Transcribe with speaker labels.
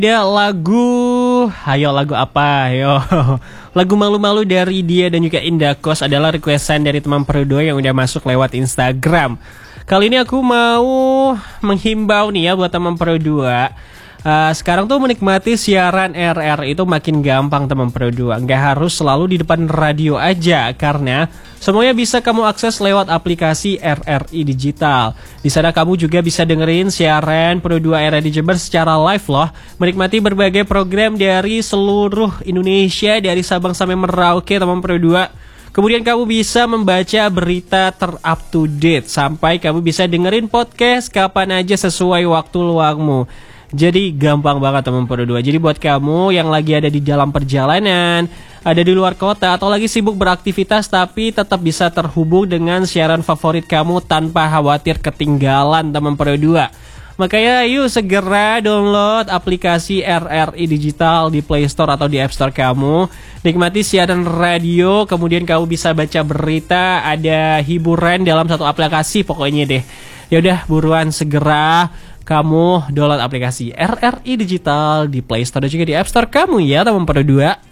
Speaker 1: Dia lagu apa? Ayo. Lagu Malu-Malu dari dia dan juga Indakos adalah requestan dari teman Pro2 yang udah masuk lewat Instagram. Kali ini aku mau menghimbau nih ya buat teman Pro2. Sekarang tuh menikmati siaran RR itu makin gampang teman Pro2. Nggak harus selalu di depan radio aja, karena semuanya bisa kamu akses lewat aplikasi RRI Digital. Di sana kamu juga bisa dengerin siaran Pro2 RRI Jember secara live loh. Menikmati berbagai program dari seluruh Indonesia, dari Sabang sampai Merauke teman Pro2. Kemudian kamu bisa membaca berita ter-up to date, sampai kamu bisa dengerin podcast kapan aja sesuai waktu luangmu. Jadi gampang banget teman Pro2. Jadi buat kamu yang lagi ada di dalam perjalanan, ada di luar kota, atau lagi sibuk beraktivitas tapi tetap bisa terhubung dengan siaran favorit kamu tanpa khawatir ketinggalan teman Pro2. Makanya yuk segera download aplikasi RRI Digital di Play Store atau di App Store kamu. Nikmati siaran radio, kemudian kamu bisa baca berita, ada hiburan dalam satu aplikasi pokoknya deh. Yaudah buruan segera kamu download aplikasi RRI Digital di Play Store dan juga di App Store kamu ya teman Pro2.